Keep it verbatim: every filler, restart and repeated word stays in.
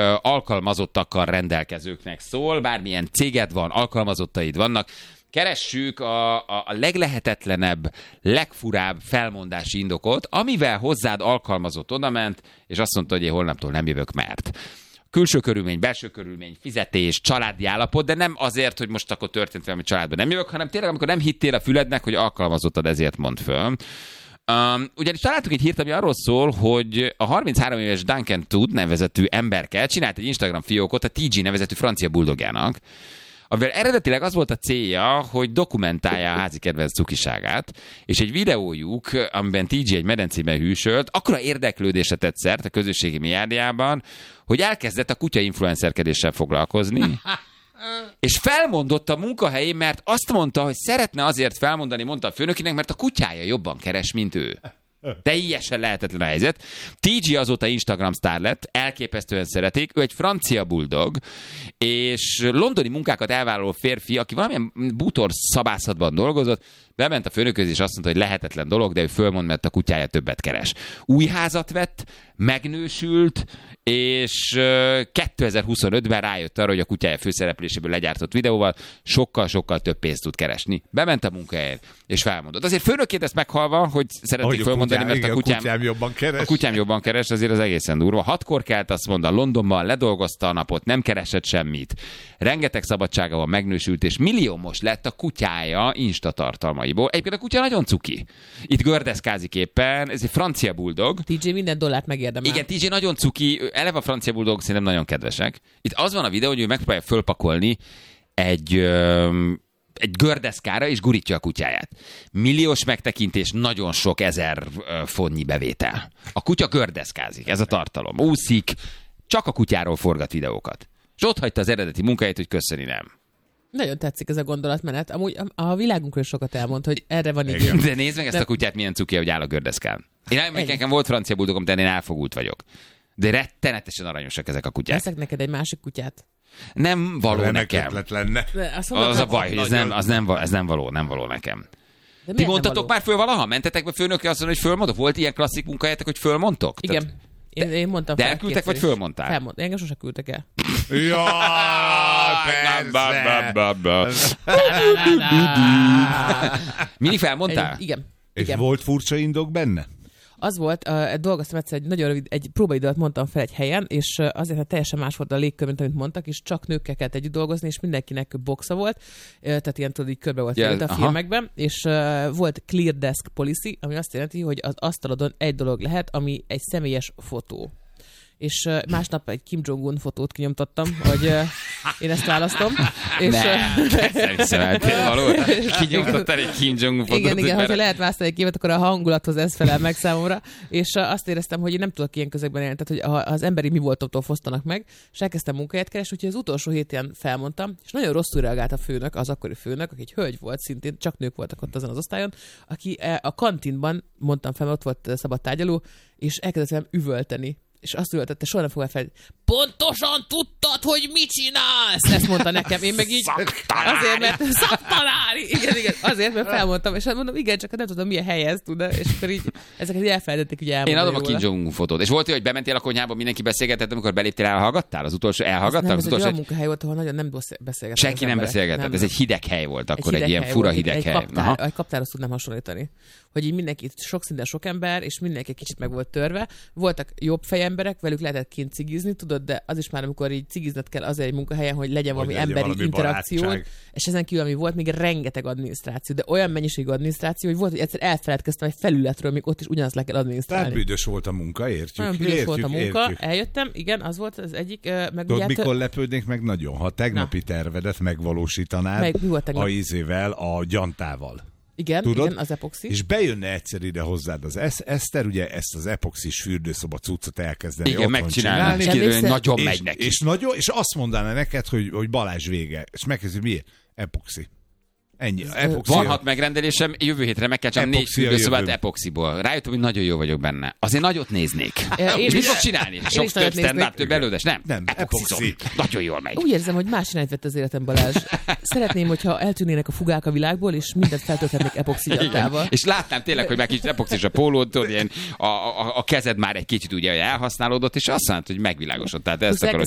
alkalmazottakkal rendelkezőknek szól, bármilyen céged van, alkalmazottaid vannak. Keressük a, a, a leglehetetlenebb, legfurább felmondási indokot, amivel hozzád alkalmazott odament, és azt mondta, hogy én holnaptól nem jövök, mert külső körülmény, belső körülmény, fizetés, családi állapot, de nem azért, hogy most akkor történt valami családban nem jövök, hanem tényleg, amikor nem hittél a fülednek, hogy alkalmazottad, ezért mond föl. Um, ugyanis találtuk egy hírt, ami arról szól, hogy a harminchárom éves Duncan Todd nevezetű emberke csinált egy Instagram fiókot a té gé nevezetű francia buldogjának, amivel eredetileg az volt a célja, hogy dokumentálja a házi kedvenc cukiságát, és egy videójuk, amiben té gé egy medencében hűsölt, akkora érdeklődésre tett szert a közösségi médiában, hogy elkezdett a kutya influencerkedéssel foglalkozni, és felmondott a munkahelyén, mert azt mondta, hogy szeretne azért felmondani, mondta a főnökének, mert a kutyája jobban keres, mint ő. Teljesen lehetetlen a helyzet. té gé azóta Instagram sztár lett, elképesztően szeretik, ő egy francia buldog, és londoni munkákat elvállaló férfi, aki valamilyen bútor szabászatban dolgozott, bement a főnökhöz, és azt mondta, hogy lehetetlen dolog, de ő fölmond, mert a kutyája többet keres. Új házat vett, megnősült, és kétezer-huszonötben rájött arra, hogy a kutyája főszerepléséből legyártott videóval sokkal-sokkal több pénzt tud keresni. Bement a munkahelyén, és felmondott. Azért főnökként ezt meghalva, hogy szeretnék fölmondani, mert a kutyám, a kutyám jobban keres. A kutyám jobban keres, azért az egészen durva. Hatkor kelt, azt mondta, Londonban ledolgozta a napot, nem keresett semmit. Rengeteg szabadsága van, megnősült, és milliómos lett a kutyája Insta tartalmaiból. Egyébként a kutya nagyon cuki. Itt gördeszkázik éppen, ez egy francia buldog. té gé minden dollárt megérdemel. Igen, té gé nagyon cuki, eleve a francia buldogok szerintem nagyon kedvesek. Itt az van a videó, hogy ő megpróbálja fölpakolni egy, ö, egy gördeszkára, és gurítja a kutyáját. Milliós megtekintés, nagyon sok ezer fontnyi bevétel. A kutya gördeszkázik, ez a tartalom. Úszik, csak a kutyáról forgat videókat. És ott hagyta az eredeti munkáját, hogy köszöni nem. Nagyon tetszik ez a gondolatmenet. Amúgy a világunkról sokat elmond, hogy erre van igény. De nézd meg ezt De... a kutyát, milyen cuki, hogy áll a gördeszkán. Én emlékszem, nekem volt francia buldogom, de én elfogult vagyok. De rettenetesen aranyosak ezek a kutyák. Veszek neked egy másik kutyát. Nem való nekem. Lenne. Az a baj, hogy ez nem, az nem, ez nem való, nem való nekem. Ti mondtatok már föl valaha? Mentetek be főnökre azt mondani, hogy fölmondok? Volt ilyen klasszik munkahelyetek, hogy fölmondtok? Igen. Tehát... Én, én mondtam de fel elküldtek, vagy fölmondtál? Felmond. Engem sose küldtek el. Jaj, persze. Mini felmondtál? Egy, igen. És igen. volt furcsa indok benne? Az volt, uh, dolgoztam egyszer, egy nagyon rövid, egy próbaidőt mondtam fel egy helyen, és uh, azért, mert teljesen más volt a légkör, mint amit mondtak, és csak nőkkel kellett együtt dolgozni, és mindenkinek boxa volt, uh, tehát ilyen tudod, így körbe volt yeah, a filmekben, és uh, volt clear desk policy, ami azt jelenti, hogy az asztalodon egy dolog lehet, ami egy személyes fotó. És uh, másnap egy Kim Jong-un fotót kinyomtattam, hogy uh, én ezt választom. És, ne, uh, való. Kinyomtattál egy Kim Jong-un fotót. Igen, igen, hogyha lehet választani egy képet, akkor a hangulathoz ez felel meg számomra. És uh, azt éreztem, hogy én nem tudok ilyen közegben élni, tehát hogy az emberi mi voltoktól fosztanak meg, és elkezdtem munkahelyet keresni, úgyhogy az utolsó héten felmondtam, és nagyon rosszul reagált a főnök, az akkori főnök, aki egy hölgy volt szintén, csak nők voltak ott azon az osztályon, aki a kantinban, mondtam fel, ott volt szabad tárgyaló, és elkezdett velem üvölteni. És azt üvöltette, soha nem fogom fel. Pontosan tudtad, hogy mit csinálsz? Ezt mondta nekem, én meg így... Azért, mert szaktanári! Igen, igen, azért, mert felmondtam, és mondom, igen, csak nem tudom, milyen helyez, tudod, és akkor így ezeket így elfelejtették, ugye elmondani. Én adom a Kim Jong-un fotót. És volt olyan, hogy bementél a konyhába, mindenki beszélgetett, amikor beléptél, elhallgattál? Az utolsó elhallgattál? Nem, az ez utolsó egy olyan munkahely volt, ahol nagyon nem beszélgetett. Senki nem beszélgetett. Ez egy hideg hely volt akkor, egy, egy ilyen fura hideg hely. Egy kaptárhoz tudnám hasonlítani. Hogy így mindenki, sok szinten sok ember, és mindenki kicsit meg volt törve. Voltak jobb fejemberek, velük lehetett kint cigizni, tudod, de az is már, amikor így cigizned kell azért egy munkahelyen, hogy legyen valami hogy legyen emberi valami interakció, barátság. És ezen kívül, ami volt, még rengeteg adminisztráció, de olyan mennyiségű adminisztráció, hogy volt, hogy egyszer elfeledkeztem egy felületről, még ott is ugyanazt le kell adminisztrálni. Tehát büdös volt a munka, értjük. Nagyon büdös értjük, volt a munka, értjük. Eljöttem, igen, az volt az egyik. Meg tudod, mikor lepődnék meg nagyon? Ha tegnapi Na. tervedet megvalósítanád meg, mi volt tegnap? A ízével, a gyantával. Igen, tudod? Igen, az epoxi. És bejönne egyszer ide hozzád az esz- Eszter, ugye ezt az epoxis fürdőszoba cuccot elkezdeni. Igen, megcsinálni. Nagyon megy neki. És, nagyon, és azt mondaná neked, hogy, hogy Balázs vége. És megkezdő, miért? Epoxi. Ennyi. Epoxia. Van hat megrendelésem, jövő hétre meg kell csinálni négy fürdőszobát epoxiból. Rájöttem, hogy nagyon jó vagyok benne. Azért nagyot néznék. És mit fog csinálni? Sok több stand-up, több előadást? Nem. Nem. Epoxi. Nagyon jól megy. Úgy érzem, hogy más irányt vett az életem, Balázs. Szeretném, hogyha eltűnnének a fugák a világból, és mindent feltölthetnék epoxi gyantával. És látnám tényleg, hogy már kicsit epoxis a pólód, tudod, ilyen a, a, a kezed már egy kicsit ugye elhasználódott, és azt mondta, hogy megvilágosodtál.